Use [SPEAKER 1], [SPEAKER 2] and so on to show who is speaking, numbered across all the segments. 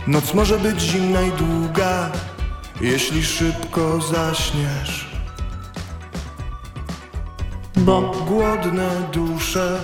[SPEAKER 1] Noc może być zimna i długa, jeśli szybko zaśniesz. Bo głodne dusze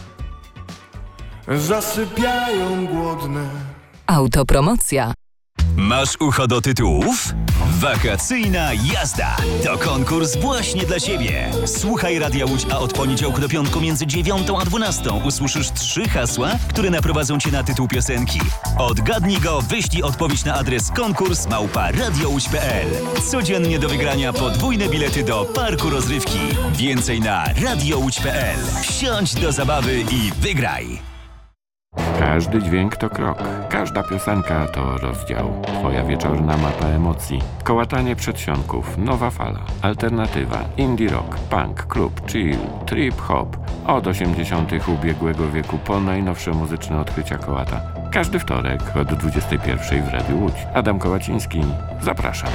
[SPEAKER 1] zasypiają głodne.
[SPEAKER 2] Autopromocja.
[SPEAKER 3] Masz ucho do tytułów? Wakacyjna jazda to konkurs właśnie dla Ciebie. Słuchaj Radia Łódź, a od poniedziałku do piątku między 9 a 12 usłyszysz 3 hasła, które naprowadzą Cię na tytuł piosenki. Odgadnij go, wyślij odpowiedź na adres konkurs@radiołódź.pl. Codziennie do wygrania podwójne bilety do parku rozrywki. Więcej na radiołódź.pl. Wsiądź do zabawy i wygraj!
[SPEAKER 4] Każdy dźwięk to krok, każda piosenka to rozdział. Twoja wieczorna mapa emocji. Kołatanie przedsionków, nowa fala, alternatywa, indie rock, punk, klub, chill, trip hop. Od 80. ubiegłego wieku po najnowsze muzyczne odkrycia kołata. Każdy wtorek od 21 w Radiu Łódź. Adam Kołaciński, zapraszam.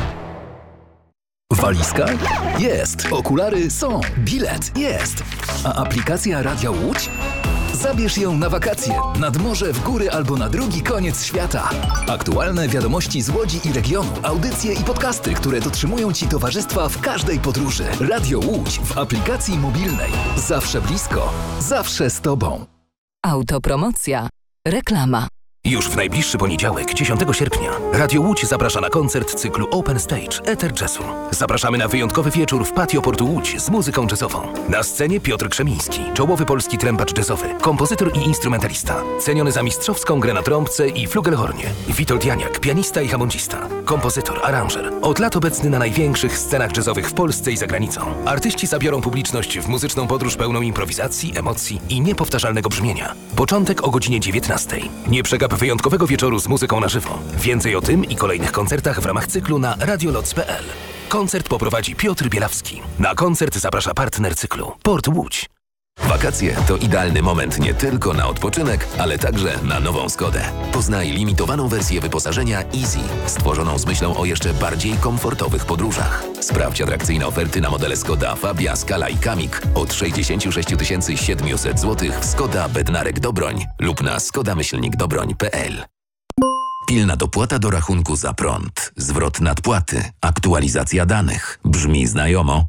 [SPEAKER 5] Walizka? Jest. Okulary są. Bilet? Jest. A aplikacja Radia Łódź? Zabierz ją na wakacje, nad morze, w góry albo na drugi koniec świata. Aktualne wiadomości z Łodzi i regionu, audycje i podcasty, które dotrzymują Ci towarzystwa w każdej podróży. Radio Łódź w aplikacji mobilnej. Zawsze blisko, zawsze z Tobą.
[SPEAKER 2] Autopromocja. Reklama.
[SPEAKER 6] Już w najbliższy poniedziałek, 10 sierpnia, Radio Łódź zaprasza na koncert cyklu Open Stage Eter Jazzu. Zapraszamy na wyjątkowy wieczór w patio Portu Łódź z muzyką jazzową. Na scenie Piotr Krzemiński, czołowy polski trębacz jazzowy, kompozytor i instrumentalista, ceniony za mistrzowską grę na trąbce i flugelhornie. Witold Janiak, pianista i hamondzista, kompozytor, aranżer. Od lat obecny na największych scenach jazzowych w Polsce i za granicą. Artyści zabiorą publiczność w muzyczną podróż pełną improwizacji, emocji i niepowtarzalnego brzmienia. Początek o godzinie 19. Nie przegap wyjątkowego wieczoru z muzyką na żywo. Więcej o tym i kolejnych koncertach w ramach cyklu na radioloc.pl. Koncert poprowadzi Piotr Bielawski. Na koncert zaprasza partner cyklu Port Łódź.
[SPEAKER 7] Wakacje to idealny moment nie tylko na odpoczynek, ale także na nową Skodę. Poznaj limitowaną wersję wyposażenia Easy, stworzoną z myślą o jeszcze bardziej komfortowych podróżach. Sprawdź atrakcyjne oferty na modele Skoda Fabia, Scala i Kamik od 66 700 zł w Skoda Bednarek Dobroń lub na skoda-dobroń.pl. Pilna dopłata do rachunku za prąd, zwrot nadpłaty, aktualizacja danych. Brzmi znajomo?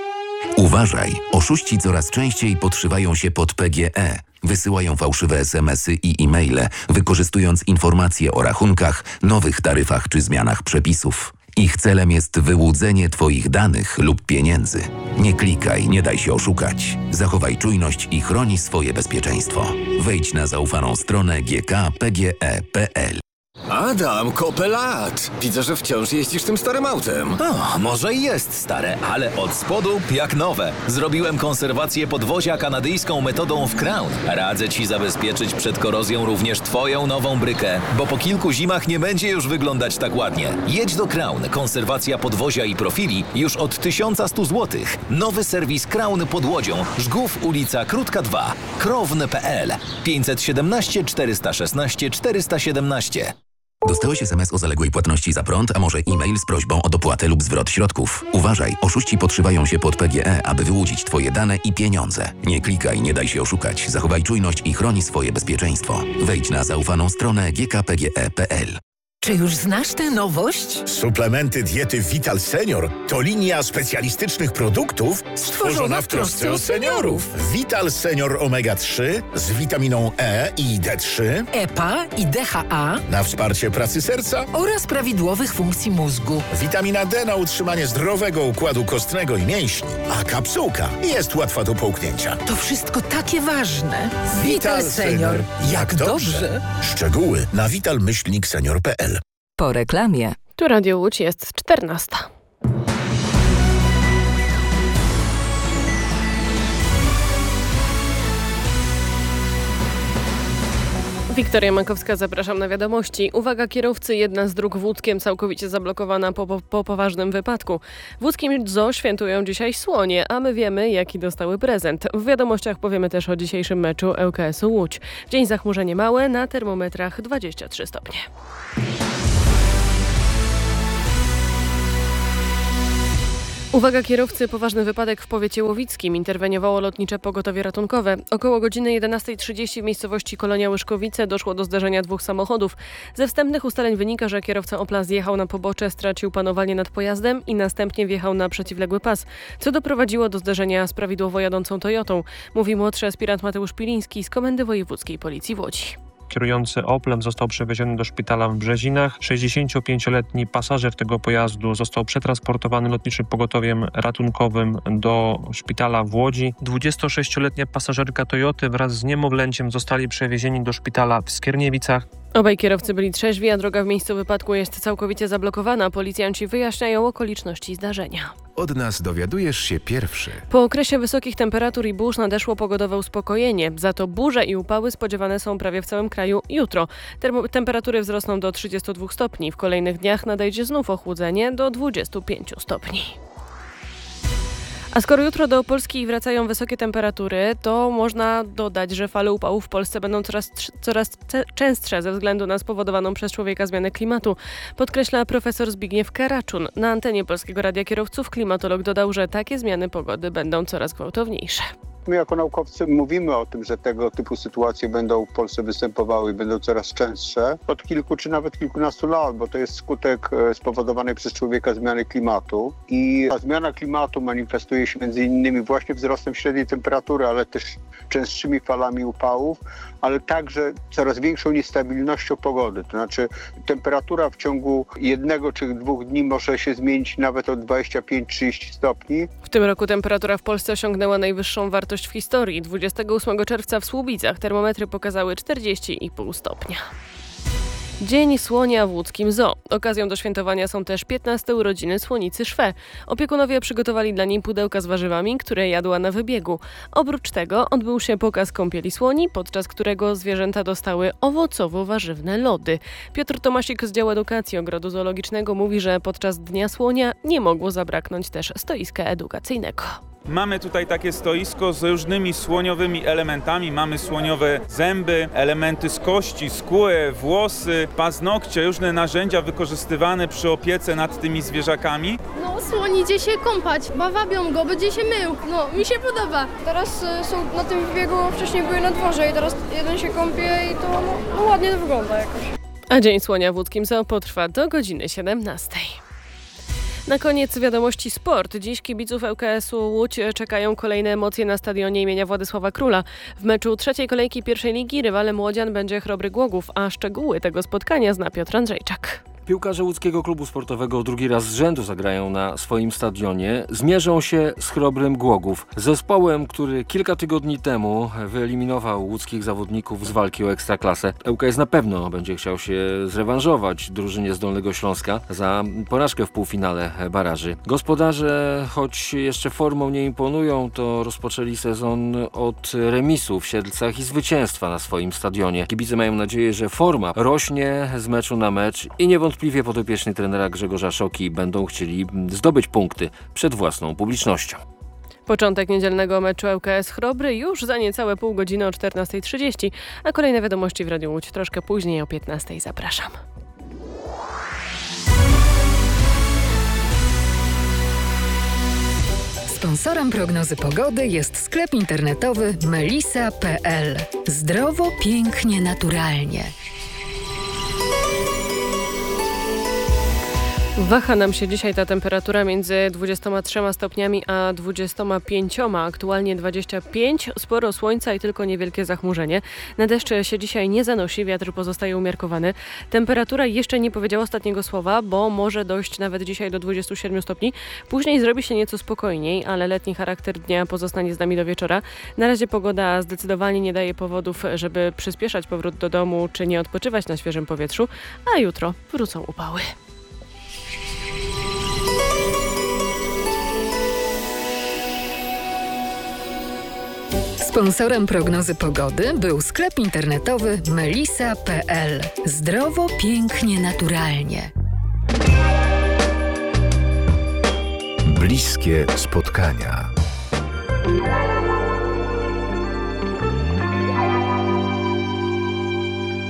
[SPEAKER 7] Uważaj, oszuści coraz częściej podszywają się pod PGE. Wysyłają fałszywe SMS-y i e-maile, wykorzystując informacje o rachunkach, nowych taryfach czy zmianach przepisów. Ich celem jest wyłudzenie Twoich danych lub pieniędzy. Nie klikaj, nie daj się oszukać. Zachowaj czujność i chroni swoje bezpieczeństwo. Wejdź na zaufaną stronę gkpge.pl.
[SPEAKER 8] Adam, kopę lat! Widzę, że wciąż jeździsz tym starym autem.
[SPEAKER 9] O, może i jest stare, ale od spodu jak nowe. Zrobiłem konserwację podwozia kanadyjską metodą w Crown. Radzę Ci zabezpieczyć przed korozją również Twoją nową brykę, bo po kilku zimach nie będzie już wyglądać tak ładnie. Jedź do Crown. Konserwacja podwozia i profili już od 1100 zł. Nowy serwis Crown pod Łodzią. Żgów, ulica Krótka 2. Krown.pl 517 416 417.
[SPEAKER 7] Dostałeś SMS o zaległej płatności za prąd, a może e-mail z prośbą o dopłatę lub zwrot środków. Uważaj, oszuści podszywają się pod PGE, aby wyłudzić Twoje dane i pieniądze. Nie klikaj, nie daj się oszukać. Zachowaj czujność i chroni swoje bezpieczeństwo. Wejdź na zaufaną stronę gkpge.pl.
[SPEAKER 10] Czy już znasz tę nowość?
[SPEAKER 11] Suplementy diety Vital Senior to linia specjalistycznych produktów stworzona w trosce o seniorów. Vital Senior Omega 3 z witaminą E i D3,
[SPEAKER 10] EPA i DHA
[SPEAKER 11] na wsparcie pracy serca
[SPEAKER 10] oraz prawidłowych funkcji mózgu.
[SPEAKER 11] Witamina D na utrzymanie zdrowego układu kostnego i mięśni, a kapsułka jest łatwa do połknięcia.
[SPEAKER 10] To wszystko takie ważne. Vital Senior. Jak dobrze.
[SPEAKER 11] Szczegóły na vital-senior.pl.
[SPEAKER 2] Po reklamie.
[SPEAKER 12] Tu Radio Łódź, jest 14. Wiktoria Makowska, zapraszam na wiadomości. Uwaga kierowcy, jedna z dróg w Łódzkiem całkowicie zablokowana po poważnym wypadku. W Łódzkim Zoo świętują dzisiaj słonie, a my wiemy, jaki dostały prezent. W wiadomościach powiemy też o dzisiejszym meczu ŁKS-u Łódź. Dzień zachmurzenie małe, na termometrach 23 stopnie. Uwaga kierowcy, poważny wypadek w powiecie łowickim. Interweniowało lotnicze pogotowie ratunkowe. Około godziny 11:30 w miejscowości Kolonia Łyszkowice doszło do zderzenia dwóch samochodów. Ze wstępnych ustaleń wynika, że kierowca Opla zjechał na pobocze, stracił panowanie nad pojazdem i następnie wjechał na przeciwległy pas, co doprowadziło do zderzenia z prawidłowo jadącą Toyotą, mówi młodszy aspirant Mateusz Piliński z Komendy Wojewódzkiej Policji w Łodzi.
[SPEAKER 13] Kierujący Oplem został przewieziony do szpitala w Brzezinach. 65-letni pasażer tego pojazdu został przetransportowany lotniczym pogotowiem ratunkowym do szpitala w Łodzi. 26-letnia pasażerka Toyoty wraz z niemowlęciem zostali przewiezieni do szpitala w Skierniewicach.
[SPEAKER 12] Obaj kierowcy byli trzeźwi, a droga w miejscu wypadku jest całkowicie zablokowana. Policjanci wyjaśniają okoliczności zdarzenia.
[SPEAKER 14] Od nas dowiadujesz się pierwszy.
[SPEAKER 12] Po okresie wysokich temperatur i burz nadeszło pogodowe uspokojenie. Za to burze i upały spodziewane są prawie w całym kraju jutro. Temperatury wzrosną do 32 stopni. W kolejnych dniach nadejdzie znów ochłodzenie do 25 stopni. A skoro jutro do Polski wracają wysokie temperatury, to można dodać, że fale upałów w Polsce będą coraz częstsze ze względu na spowodowaną przez człowieka zmianę klimatu, podkreśla profesor Zbigniew Karaczun. Na antenie Polskiego Radia Kierowców klimatolog dodał, że takie zmiany pogody będą coraz gwałtowniejsze.
[SPEAKER 15] My jako naukowcy mówimy o tym, że tego typu sytuacje będą w Polsce występowały i będą coraz częstsze od kilku czy nawet kilkunastu lat, bo to jest skutek spowodowanej przez człowieka zmiany klimatu i ta zmiana klimatu manifestuje się między innymi właśnie wzrostem średniej temperatury, ale też częstszymi falami upałów, ale także coraz większą niestabilnością pogody. To znaczy temperatura w ciągu 1 czy 2 dni może się zmienić nawet o 25-30 stopni.
[SPEAKER 12] W tym roku temperatura w Polsce osiągnęła najwyższą wartość w historii. 28 czerwca w Słubicach termometry pokazały 40,5 stopnia. Dzień Słonia w łódzkim zoo. Okazją do świętowania są też 15 urodziny słonicy Szwe. Opiekunowie przygotowali dla niej pudełka z warzywami, które jadła na wybiegu. Oprócz tego odbył się pokaz kąpieli słoni, podczas którego zwierzęta dostały owocowo-warzywne lody. Piotr Tomasik z działu edukacji Ogrodu Zoologicznego mówi, że podczas Dnia Słonia nie mogło zabraknąć też stoiska edukacyjnego.
[SPEAKER 16] Mamy tutaj takie stoisko z różnymi słoniowymi elementami. Mamy słoniowe zęby, elementy z kości, skóry, włosy, paznokcie, różne narzędzia wykorzystywane przy opiece nad tymi zwierzakami.
[SPEAKER 17] No, słoń idzie się kąpać, bawabią go, będzie się mył. No, mi się podoba.
[SPEAKER 18] Teraz są na tym biegu, wcześniej były na dworze i teraz jeden się kąpie i to ładnie to wygląda jakoś.
[SPEAKER 12] A Dzień Słonia w łódzkim zoo potrwa do godziny 17. Na koniec wiadomości sport. Dziś kibiców ŁKS-u Łódź czekają kolejne emocje na stadionie imienia Władysława Króla. W meczu trzeciej kolejki pierwszej ligi rywalem Łodzian będzie Chrobry Głogów, a szczegóły tego spotkania zna Piotr Andrzejczak.
[SPEAKER 19] Piłkarze łódzkiego klubu sportowego drugi raz z rzędu zagrają na swoim stadionie. Zmierzą się z Chrobrym Głogów, zespołem, który kilka tygodni temu wyeliminował łódzkich zawodników z walki o Ekstraklasę. ŁKS na pewno będzie chciał się zrewanżować drużynie z Dolnego Śląska za porażkę w półfinale baraży. Gospodarze, choć jeszcze formą nie imponują, to rozpoczęli sezon od remisu w Siedlcach i zwycięstwa na swoim stadionie. Kibice mają nadzieję, że forma rośnie z meczu na mecz i niewątpliwie podopieczni trenera Grzegorza Szoki będą chcieli zdobyć punkty przed własną publicznością.
[SPEAKER 12] Początek niedzielnego meczu ŁKS Chrobry już za niecałe pół godziny o 14:30, a kolejne wiadomości w Radiu Łódź troszkę później o 15:00. Zapraszam.
[SPEAKER 20] Sponsorem prognozy pogody jest sklep internetowy melisa.pl. Zdrowo, pięknie, naturalnie.
[SPEAKER 12] Waha nam się dzisiaj ta temperatura między 23 stopniami a 25, aktualnie 25, sporo słońca i tylko niewielkie zachmurzenie. Na deszcz się dzisiaj nie zanosi, wiatr pozostaje umiarkowany. Temperatura jeszcze nie powiedziała ostatniego słowa, bo może dojść nawet dzisiaj do 27 stopni. Później zrobi się nieco spokojniej, ale letni charakter dnia pozostanie z nami do wieczora. Na razie pogoda zdecydowanie nie daje powodów, żeby przyspieszać powrót do domu czy nie odpoczywać na świeżym powietrzu, a jutro wrócą upały.
[SPEAKER 20] Sponsorem prognozy pogody był sklep internetowy melisa.pl. Zdrowo, pięknie, naturalnie.
[SPEAKER 14] Bliskie spotkania.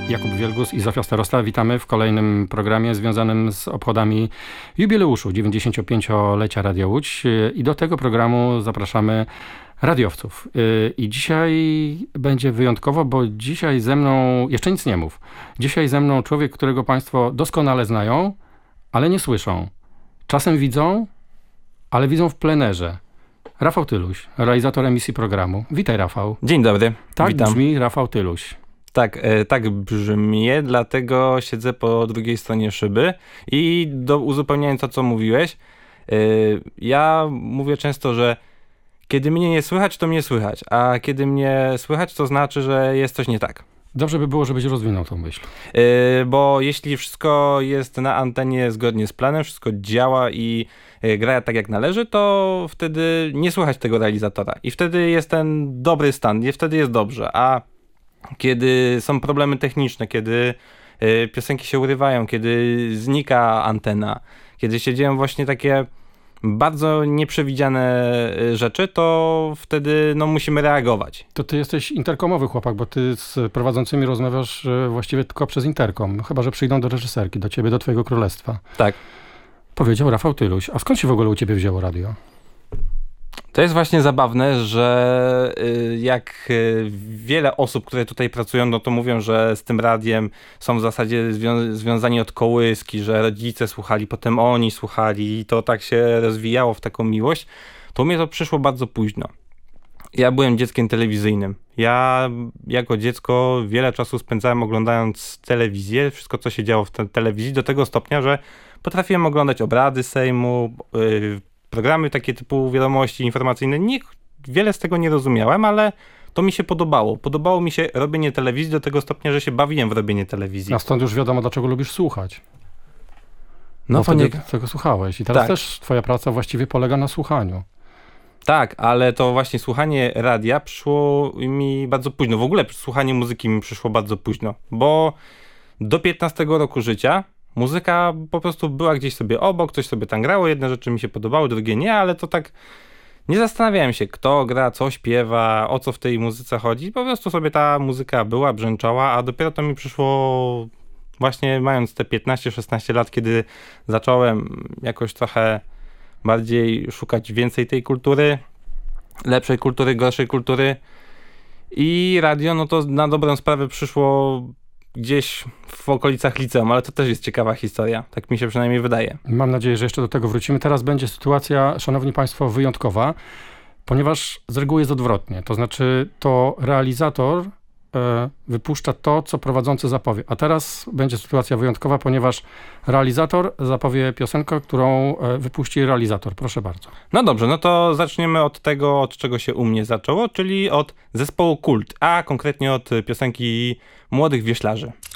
[SPEAKER 21] Jakub Wielgus i Zofia Starosta. Witamy w kolejnym programie związanym z obchodami jubileuszu 95-lecia Radia Łódź. I do tego programu zapraszamy radiowców. I dzisiaj będzie wyjątkowo, bo dzisiaj ze mną, jeszcze nic nie mów, dzisiaj ze mną człowiek, którego Państwo doskonale znają, ale nie słyszą. Czasem widzą, ale widzą w plenerze. Rafał Tyluś, realizator emisji programu. Witaj, Rafał.
[SPEAKER 22] Dzień dobry.
[SPEAKER 21] Tak
[SPEAKER 22] Witam.
[SPEAKER 21] brzmi Rafał Tyluś.
[SPEAKER 22] Tak brzmi, dlatego siedzę po drugiej stronie szyby i uzupełniając to, co mówiłeś, ja mówię często, że kiedy mnie nie słychać, to mnie słychać, a kiedy mnie słychać, to znaczy, że jest coś nie tak.
[SPEAKER 21] Dobrze by było, żebyś rozwinął tą myśl.
[SPEAKER 22] Bo jeśli wszystko jest na antenie zgodnie z planem, wszystko działa i gra tak jak należy, to wtedy nie słychać tego realizatora i wtedy jest ten dobry stan, i wtedy jest dobrze, a kiedy są problemy techniczne, kiedy piosenki się urywają, kiedy znika antena, kiedy się dzieją właśnie takie bardzo nieprzewidziane rzeczy, to wtedy musimy reagować.
[SPEAKER 21] To ty jesteś interkomowy chłopak, bo ty z prowadzącymi rozmawiasz właściwie tylko przez interkom. Chyba że przyjdą do reżyserki, do ciebie, do twojego królestwa.
[SPEAKER 22] Tak.
[SPEAKER 21] Powiedział Rafał Tyluś. A skąd się w ogóle u ciebie wzięło radio?
[SPEAKER 22] To jest właśnie zabawne, że jak wiele osób, które tutaj pracują, no to mówią, że z tym radiem są w zasadzie związani od kołyski, że rodzice słuchali, potem oni słuchali i to tak się rozwijało w taką miłość, to u mnie to przyszło bardzo późno. Ja byłem dzieckiem telewizyjnym. Ja jako dziecko wiele czasu spędzałem oglądając telewizję, wszystko co się działo w telewizji, do tego stopnia, że potrafiłem oglądać obrady Sejmu, programy takie typu wiadomości informacyjne. Wiele z tego nie rozumiałem, ale to mi się podobało. Podobało mi się robienie telewizji do tego stopnia, że się bawiłem w robienie telewizji.
[SPEAKER 21] A stąd już wiadomo, dlaczego lubisz słuchać.
[SPEAKER 22] No
[SPEAKER 21] wtedy tego słuchałeś. I teraz
[SPEAKER 22] tak.
[SPEAKER 21] też twoja praca właściwie polega na słuchaniu.
[SPEAKER 22] Tak, ale to właśnie słuchanie radia przyszło mi bardzo późno. W ogóle słuchanie muzyki mi przyszło bardzo późno, bo do 15 roku życia muzyka po prostu była gdzieś sobie obok, coś sobie tam grało, jedne rzeczy mi się podobały, drugie nie, ale to tak nie zastanawiałem się, kto gra, co śpiewa, o co w tej muzyce chodzi. Po prostu sobie ta muzyka była, brzęczała, a dopiero to mi przyszło właśnie mając te 15-16 lat, kiedy zacząłem jakoś trochę bardziej szukać więcej tej kultury, lepszej kultury, gorszej kultury i radio, no to na dobrą sprawę przyszło gdzieś w okolicach liceum, ale to też jest ciekawa historia, tak mi się przynajmniej wydaje.
[SPEAKER 21] Mam nadzieję, że jeszcze do tego wrócimy. Teraz będzie sytuacja, szanowni państwo, wyjątkowa, ponieważ z reguły jest odwrotnie. To znaczy to realizator wypuszcza to, co prowadzący zapowie. A teraz będzie sytuacja wyjątkowa, ponieważ realizator zapowie piosenkę, którą wypuści realizator. Proszę bardzo.
[SPEAKER 22] No dobrze, no to zaczniemy od tego, od czego się u mnie zaczęło, czyli od zespołu Kult, a konkretnie od piosenki Młodych Wioślarzy.